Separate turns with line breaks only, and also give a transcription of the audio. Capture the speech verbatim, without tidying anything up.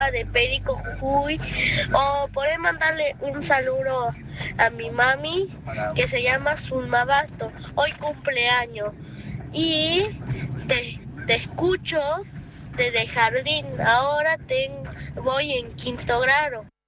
de Perico, Jujuy, o podés mandarle un saludo a mi mami que se llama Zulma Basto, hoy cumpleaños, y te, te escucho desde jardín, ahora ten, voy en quinto grado.